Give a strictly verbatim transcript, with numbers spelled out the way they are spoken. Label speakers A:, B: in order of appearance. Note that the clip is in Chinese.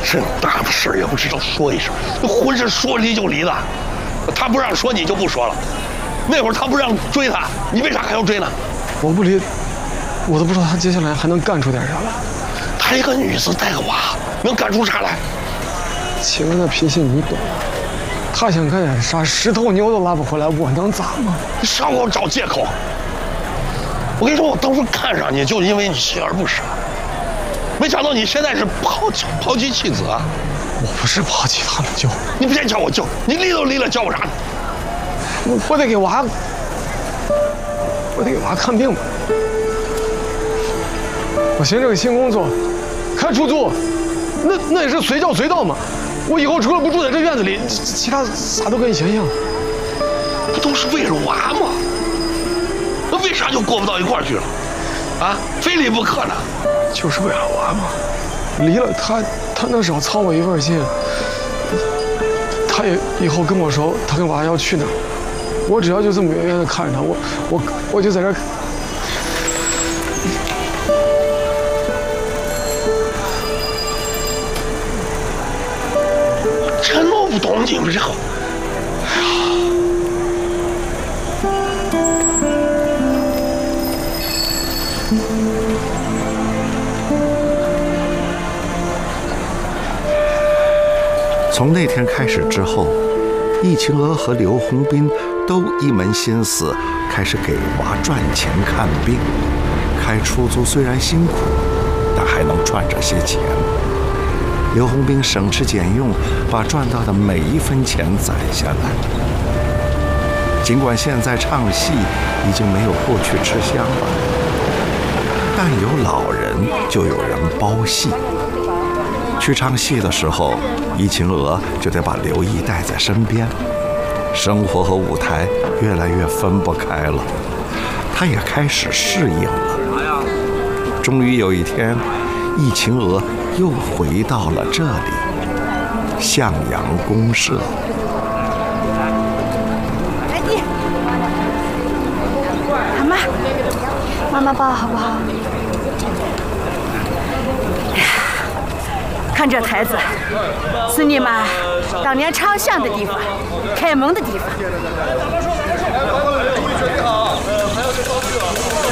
A: 这大的事也不知道说一声，婚是说离就离了。他不让说，你就不说了。那会儿他不让追他，你为啥还要追呢？
B: 我不离，我都不知道他接下来还能干出点啥来。
A: 她一个女子带个娃，能干出啥来？
B: 晴儿那脾气你懂。他想干点啥，十头牛都拉不回来，我能咋嘛？
A: 你少给我找借口！我跟你说，我当初看上你，就因为你锲而不舍。没想到你现在是抛弃抛妻弃子啊！
B: 我不是抛弃他了，舅。
A: 你别叫我舅，你离都离了，叫我啥呢？
B: 我我得给娃，我得给娃看病吧。我寻这个新工作，开出租，那那也是随叫随到嘛。我以后除了不住在这院子里，其他啥都跟以前一样。
A: 不都是为了娃吗？那为啥就过不到一块儿去了？啊，非离不可呢？
B: 就是为了娃嘛。离了他，他能少操我一份心。他也以后跟我说，他跟娃要去哪儿，我只要就这么远远的看着他，我我我就在这儿。
A: 真弄不懂你们这，哎呀！
C: 从那天开始之后，易晴娥和刘洪斌都一门心思开始给娃赚钱看病。开出租虽然辛苦，但还能赚着些钱。刘洪斌省吃俭用，把赚到的每一分钱攒下来。尽管现在唱戏已经没有过去吃香了，但有老人就有人包戏。去唱戏的时候，易晴娥就得把刘毅带在身边。生活和舞台越来越分不开了，她也开始适应了。终于有一天，易晴娥又回到了这里，向阳公社。
D: 来弟，好吗？妈妈抱好不好？哎呀，看这台子，是你妈当年唱相的地方，开蒙的地方。